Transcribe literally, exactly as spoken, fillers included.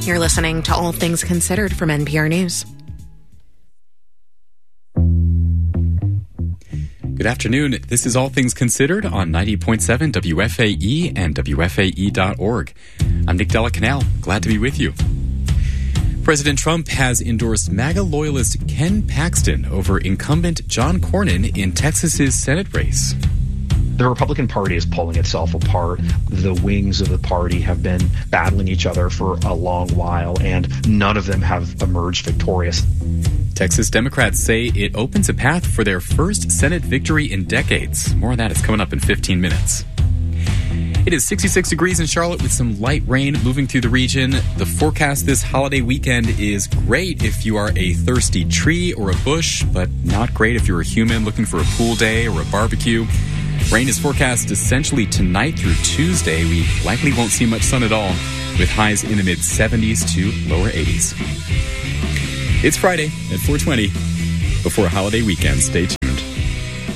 You're listening to All Things Considered from N P R News. Good afternoon. This is All Things Considered on ninety point seven W F A E and W F A E dot org. I'm Nick Della Canal. Glad to be with you. President Trump has endorsed MAGA loyalist Ken Paxton over incumbent John Cornyn in Texas's Senate race. The Republican Party is pulling itself apart. The wings of the party have been battling each other for a long while, and none of them have emerged victorious. Texas Democrats say it opens a path for their first Senate victory in decades. More on that is coming up in fifteen minutes. It is sixty-six degrees in Charlotte with some light rain moving through the region. The forecast this holiday weekend is great if you are a thirsty tree or a bush, but not great if you're a human looking for a pool day or a barbecue. Rain is forecast essentially tonight through Tuesday. We likely won't see much sun at all, with highs in the mid-seventies to lower eighties. It's Friday at four twenty before a holiday weekend. Stay tuned.